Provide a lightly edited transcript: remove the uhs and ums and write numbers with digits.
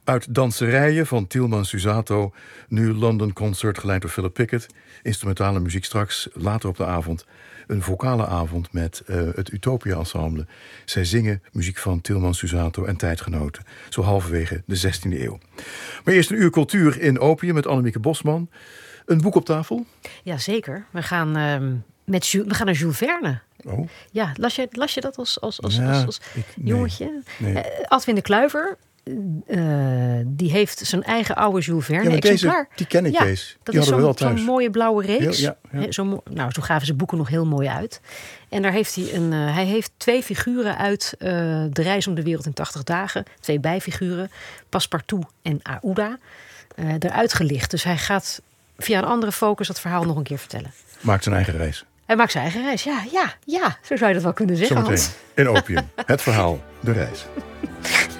Uit Danserijen van Tilman Susato. Nu London Concert geleid door Philip Pickett. Instrumentale muziek straks, later op de avond. Een vocale avond met het Utopia Ensemble. Zij zingen muziek van Tilman Susato en tijdgenoten. Zo halverwege de 16e eeuw. Maar eerst een uur cultuur in Opium met Annemieke Bosman. Een boek op tafel? Jazeker. We gaan naar Jules Verne. Oh. Ja, las je dat als jongetje? Nee. Adwin de Kluiver, die heeft zijn eigen oude Jules Verne exemplaar. Die ken ik, ja, Kees. Dat die is zo'n mooie blauwe reeks. Ja. Zo gaven ze boeken nog heel mooi uit. En daar heeft hij heeft 2 figuren uit De Reis om de Wereld in 80 Dagen. 2 bijfiguren, Passepartout en Aouda, eruit gelicht. Dus hij gaat via een andere focus dat verhaal nog een keer vertellen. Maakt zijn eigen reis. Hij maakt zijn eigen reis, ja. Zo zou je dat wel kunnen zeggen, Zometeen in Opium. Het verhaal, de reis.